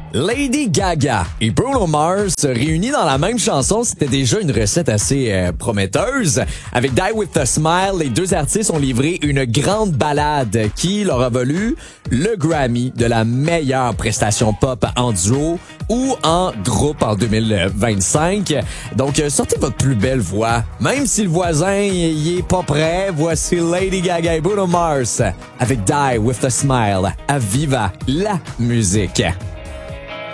Lady Gaga et Bruno Mars réunis dans la même chanson, c'était déjà une recette assez prometteuse. Avec Die With A Smile, les deux artistes ont livré une grande ballade qui leur a valu le Grammy de la meilleure prestation pop en duo ou en groupe en 2025. Donc, sortez votre plus belle voix. Même si le voisin y est pas prêt, voici Lady Gaga et Bruno Mars avec Die With A Smile à Viva la musique.